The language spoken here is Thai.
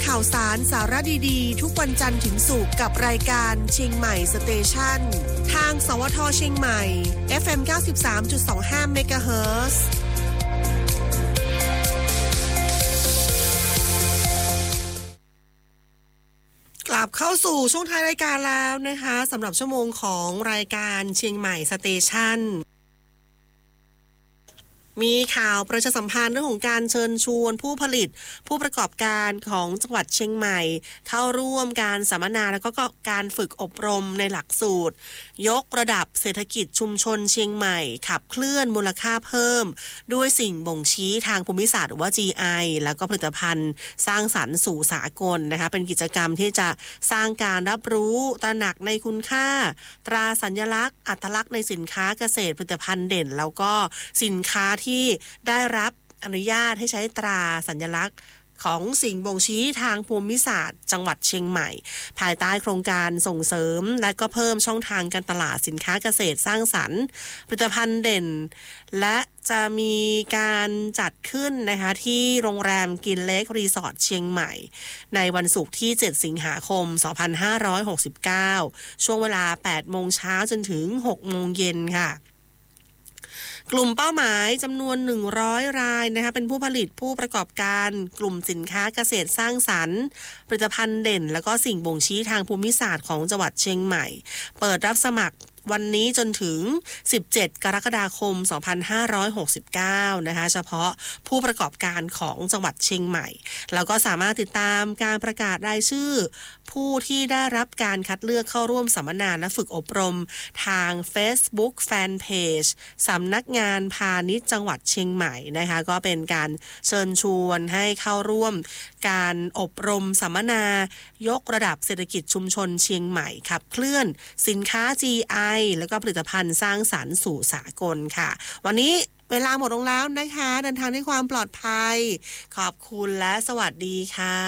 ข่าวสารสาระดีๆทุกวันจันทร์ถึงศุกร์กับรายการเชียงใหม่สเตชันทางสวทเชียงใหม่ FM 93.25 เมกะเฮิรตซ์ กลับเข้าสู่ช่วงท้ายรายการแล้วนะคะสำหรับชั่วโมงของรายการเชียงใหม่สเตชันมีข่าวประชาสัมพันธ์เรื่องของการเชิญชวนผู้ผลิตผู้ประกอบการของจังหวัดเชียงใหม่เข้าร่วมการสัมมนาแล้วก็การฝึกอบรมในหลักสูตรยกระดับเศรษฐกิจชุมชนเชียงใหม่ขับเคลื่อนมูลค่าเพิ่มด้วยสิ่งบ่งชี้ทางภูมิศาสตร์หรือว่า GI แล้วก็ผลิตภัณฑ์สร้างสรรค์สู่สากลนะคะเป็นกิจกรรมที่จะสร้างการรับรู้ตระหนักในคุณค่าตราสัญลักษณ์อัตลักษณ์ในสินค้าเกษตรผลิตภัณฑ์เด่นแล้วก็สินค้าที่ได้รับอนุญาตให้ใช้ตราสัญลักษณ์ของสิ่งบ่งชี้ทางภูมิศาสตร์จังหวัดเชียงใหม่ภายใต้โครงการส่งเสริมและก็เพิ่มช่องทางการตลาดสินค้าเกษตรสร้างสรรค์ผลิตภัณฑ์เด่นและจะมีการจัดขึ้นนะคะที่โรงแรมกินเล็กรีสอร์ทเชียงใหม่ในวันศุกร์ที่7สิงหาคม2569ช่วงเวลา 8 โมงเช้าจนถึง 6 โมงเย็นค่ะกลุ่มเป้าหมายจำนวน100รายนะคะเป็นผู้ผลิตผู้ประกอบการกลุ่มสินค้าเกษตรสร้างสรรค์ผลิตภัณฑ์เด่นแล้วก็สิ่งบ่งชี้ทางภูมิศาสตร์ของจังหวัดเชียงใหม่เปิดรับสมัครวันนี้จนถึง17กรกฎาคม2569นะคะเฉพาะผู้ประกอบการของจังหวัดเชียงใหม่แล้วก็สามารถติดตามการประกาศรายชื่อผู้ที่ได้รับการคัดเลือกเข้าร่วมสัมมนาและฝึกอบรมทาง Facebook Fanpage สำนักงานพาณิชย์จังหวัดเชียงใหม่นะคะก็เป็นการเชิญชวนให้เข้าร่วมการอบรมสัมมนายกระดับเศรษฐกิจชุมชนเชียงใหม่ขับเคลื่อนสินค้า GI แล้วก็ผลิตภัณฑ์สร้างสรรค์สู่สากลค่ะวันนี้เวลาหมดลงแล้วนะคะเดินทางด้วยความปลอดภัยขอบคุณและสวัสดีค่ะ